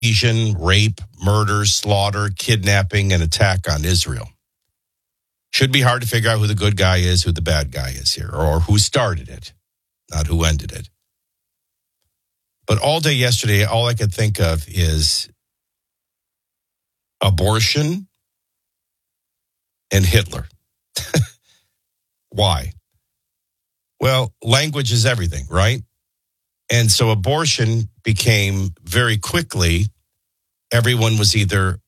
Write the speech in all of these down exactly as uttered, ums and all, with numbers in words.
invasion, rape, murder, slaughter, kidnapping, and attack on Israel. Should be hard to figure out who the good guy is, who the bad guy is here, or who started it, not who ended it. But all day yesterday, all I could think of is abortion and Hitler. Why? Well, language is everything, right? And so abortion became very quickly, everyone was either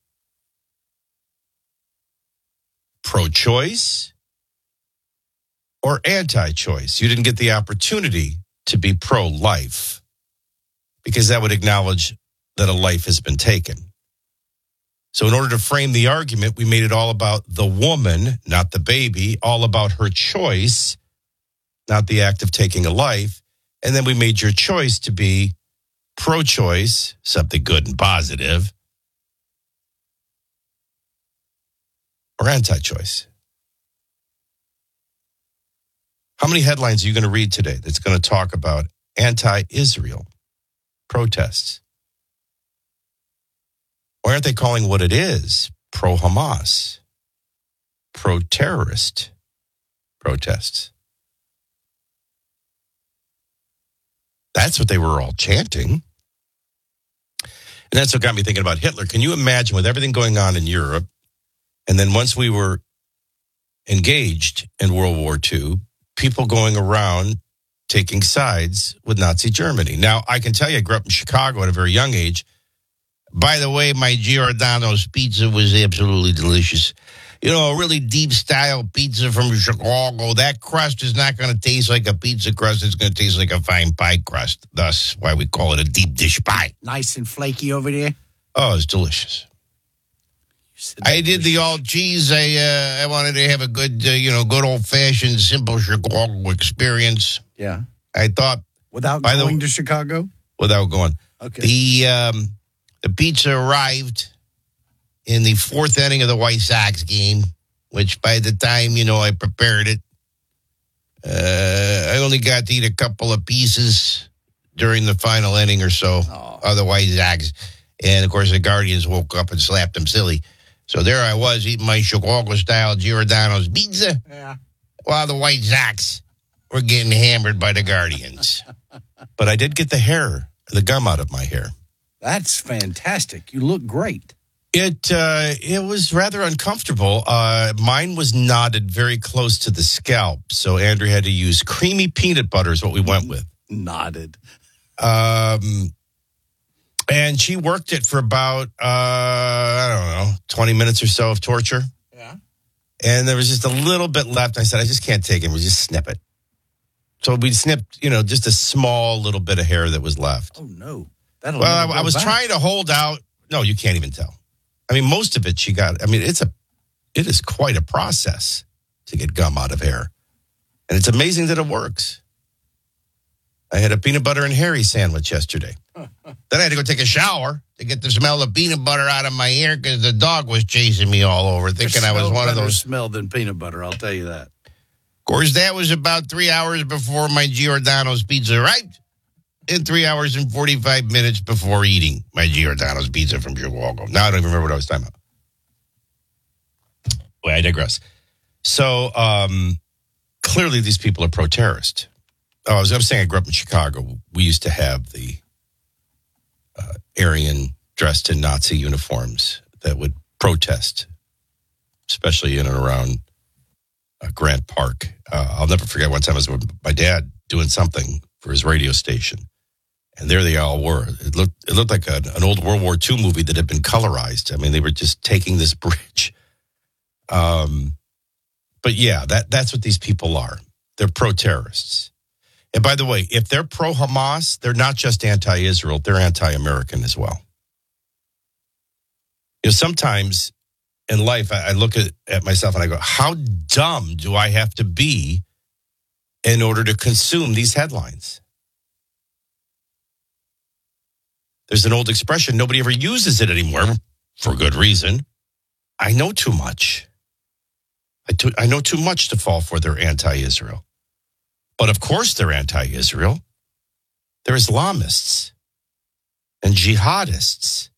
pro-choice or anti-choice. You didn't get the opportunity to be pro-life because that would acknowledge that a life has been taken. So in order to frame the argument, we made it all about the woman, not the baby, all about her choice, not the act of taking a life. And then we made your choice to be pro-choice, something good and positive, or anti-choice. How many headlines are you going to read today that's going to talk about anti-Israel protests? Why aren't they calling what it is pro-Hamas, pro-terrorist protests? That's what they were all chanting. And that's what got me thinking about Hitler. Can you imagine with everything going on in Europe, and then once we were engaged in World War Two, people going around taking sides with Nazi Germany? Now, I can tell you, I grew up in Chicago at a very young age. By the way, my Giordano's pizza was absolutely delicious. You know, a really deep-style pizza from Chicago. That crust is not going to taste like a pizza crust. It's going to taste like a fine pie crust. Thus, why we call it a deep dish pie. Nice and flaky over there. Oh, it's delicious. I did the all cheese. I uh, I wanted to have a good, uh, you know, good old-fashioned, simple Chicago experience. Yeah. I thought... Without going the, to Chicago? Without going. Okay. The, um, the pizza arrived in the fourth inning of the White Sox game, which by the time, you know, I prepared it, uh, I only got to eat a couple of pieces during the final inning or so oh. of the White Sox. And, of course, the Guardians woke up and slapped them silly. So there I was eating my Chicago-style Giordano's pizza yeah. while the White Sox were getting hammered by the Guardians. But I did get the hair, the gum out of my hair. That's fantastic. You look great. It uh, it was rather uncomfortable. Uh, mine was knotted very close to the scalp, so Andrew had to use creamy peanut butter is what we went with. Knotted. Um, and she worked it for about, uh, I don't know, twenty minutes or so of torture. Yeah. And there was just a little bit left. I said, I just can't take it. We just snip it. So we snipped, you know, just a small little bit of hair that was left. Oh, no. That'll well, I, I was back. trying to hold out. No, you can't even tell. I mean, most of it she got. I mean, it's a, it is quite a process to get gum out of hair. And it's amazing that it works. I had a peanut butter and Harry sandwich yesterday. Then I had to go take a shower to get the smell of peanut butter out of my hair because the dog was chasing me all over, thinking I was one of those. Smell than peanut butter, I'll tell you that. Of course, that was about three hours before my Giordano's pizza arrived, and three hours and forty-five minutes before eating my Giordano's pizza from Chicago. Now I don't even remember what I was talking about. Well, I digress. So um, clearly, these people are pro-terrorist. Oh, I was, I was saying I grew up in Chicago. We used to have the uh, Aryan dressed in Nazi uniforms that would protest, especially in and around uh, Grant Park. Uh, I'll never forget one time I was with my dad doing something for his radio station, and there they all were. It looked it looked like a, an old World War Two movie that had been colorized. I mean, they were just taking this bridge. Um, but yeah, that that's what these people are. They're pro-terrorists. And by the way, if they're pro-Hamas, they're not just anti-Israel, they're anti-American as well. You know, sometimes in life, I, I look at, at myself and I go, how dumb do I have to be in order to consume these headlines? There's an old expression, nobody ever uses it anymore, for good reason. I know too much. I, too, I know too much to fall for they're anti-Israel. But of course they're anti-Israel. They're Islamists and jihadists.